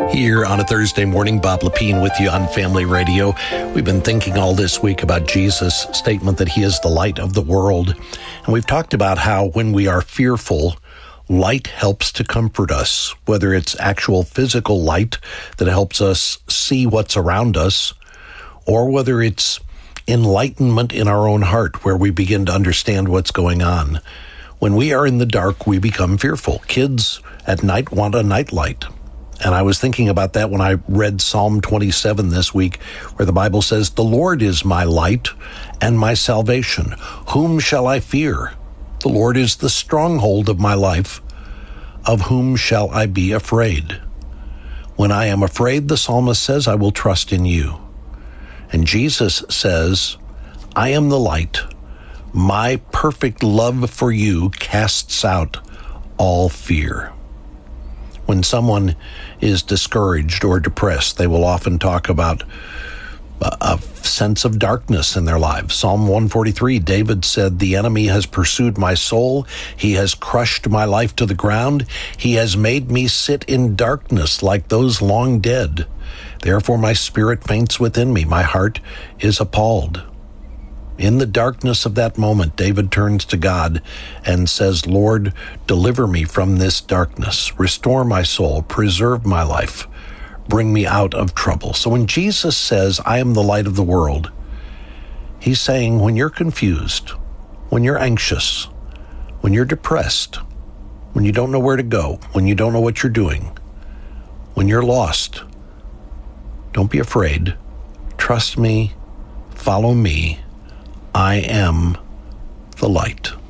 Here on a Thursday morning, Bob Lepine with you on Family Radio. We've been thinking all this week about Jesus' statement that he is the light of the world. And we've talked about how when we are fearful, light helps to comfort us, whether it's actual physical light that helps us see what's around us, or whether it's enlightenment in our own heart where we begin to understand what's going on. When we are in the dark, we become fearful. Kids at night want a nightlight. And I was thinking about that when I read Psalm 27 this week, where the Bible says, "The Lord is my light and my salvation. Whom shall I fear? The Lord is the stronghold of my life. Of whom shall I be afraid?" When I am afraid, the psalmist says, I will trust in you. And Jesus says, I am the light. My perfect love for you casts out all fear. When someone is discouraged or depressed, they will often talk about a sense of darkness in their lives. Psalm 143, David said, "The enemy has pursued my soul. He has crushed my life to the ground. He has made me sit in darkness like those long dead. Therefore my spirit faints within me. My heart is appalled." In the darkness of that moment, David turns to God and says, "Lord, deliver me from this darkness. Restore my soul. Preserve my life. Bring me out of trouble." So when Jesus says, I am the light of the world, he's saying when you're confused, when you're anxious, when you're depressed, when you don't know where to go, when you don't know what you're doing, when you're lost, don't be afraid. Trust me. Follow me. I am the light.